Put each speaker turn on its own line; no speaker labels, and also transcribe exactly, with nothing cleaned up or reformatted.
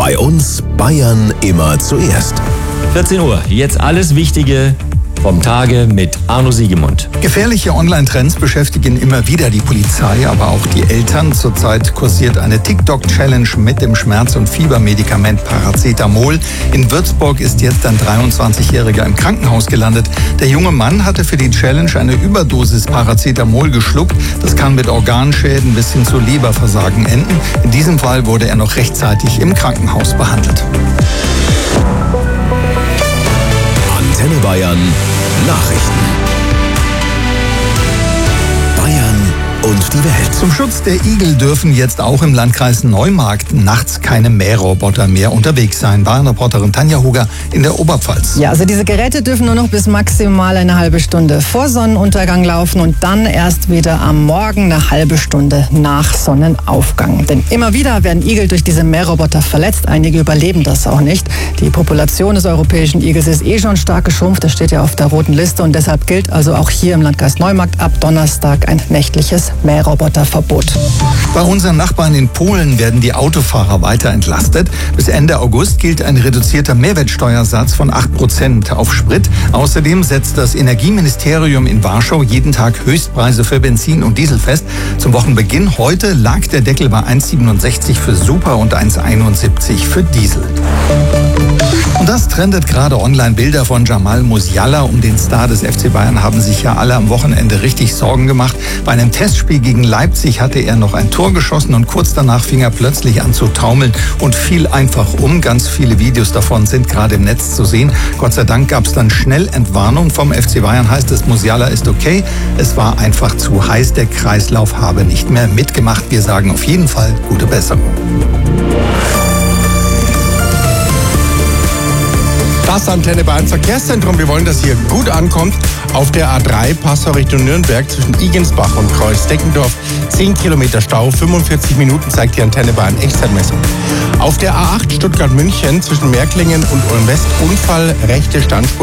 Bei uns Bayern immer zuerst.
vierzehn Uhr, jetzt alles Wichtige vom Tage mit Arno Siegemund.
Gefährliche Online-Trends beschäftigen immer wieder die Polizei, aber auch die Eltern. Zurzeit kursiert eine TikTok-Challenge mit dem Schmerz- und Fiebermedikament Paracetamol. In Würzburg ist jetzt ein dreiundzwanzigjähriger im Krankenhaus gelandet. Der junge Mann hatte für die Challenge eine Überdosis Paracetamol geschluckt. Das kann mit Organschäden bis hin zu Leberversagen enden. In diesem Fall wurde er noch rechtzeitig im Krankenhaus behandelt.
Antenne Bayern Nachrichten. Bayern und die Welt.
Zum Schutz der Igel dürfen jetzt auch im Landkreis Neumarkt nachts keine Mähroboter mehr unterwegs sein. Bayern-Reporterin Tanja Huger in der Oberpfalz.
Ja, also diese Geräte dürfen nur noch bis maximal eine halbe Stunde vor Sonnenuntergang laufen und dann erst wieder am Morgen eine halbe Stunde nach Sonnenaufgang. Denn immer wieder werden Igel durch diese Mähroboter verletzt. Einige überleben das auch nicht. Die Population des europäischen Igels ist eh schon stark geschrumpft. Das steht ja auf der roten Liste und deshalb gilt also auch hier im Landkreis Neumarkt ab Donnerstag ein nächtliches Mähroboterverbot.
Bei unseren Nachbarn in Polen werden die Autofahrer weiter entlastet. Bis Ende August gilt ein reduzierter Mehrwertsteuersatz von acht Prozent auf Sprit. Außerdem setzt das Energieministerium in Warschau jeden Tag Höchstpreise für Benzin und Diesel fest. Zum Wochenbeginn heute lag der Deckel bei eins Komma siebenundsechzig für Super und eins Komma einundsiebzig für Diesel. Und das trendet gerade online. Bilder von Jamal Musiala um den Star des F C Bayern haben sich ja alle am Wochenende richtig Sorgen gemacht. Bei einem Testspiel gegen Leipzig hatte er noch ein Tor geschossen und kurz danach fing er plötzlich an zu taumeln und fiel einfach um. Ganz viele Videos davon sind gerade im Netz zu sehen. Gott sei Dank gab es dann schnell Entwarnung. Vom F C Bayern heißt es, Musiala ist okay. Es war einfach zu heiß. Der Kreislauf habe nicht mehr mitgemacht. Wir sagen auf jeden Fall gute Besserung.
Das Antenne Bayern Verkehrszentrum. Wir wollen, dass hier gut ankommt. Auf der A drei Passau Richtung Nürnberg zwischen Igensbach und Kreuz-Deckendorf. zehn Kilometer Stau, fünfundvierzig Minuten zeigt die Antenne Bayern Echtzeitmessung. Auf der A acht Stuttgart-München zwischen Märklingen und Ulm-West Unfall, rechte Standspur.